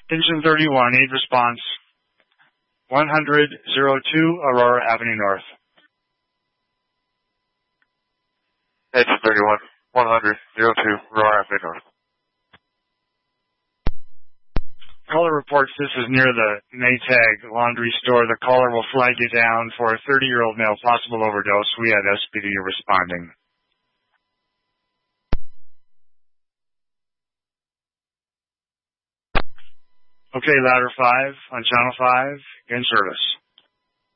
Engine 31, aid response. 100-02 Aurora Avenue North. Engine 31, 100-02 Aurora Avenue North. Caller reports this is near the Maytag laundry store. The caller will flag you down for a 30-year-old male possible overdose. We have SPD responding. Okay, Ladder 5 on Channel 5, in service.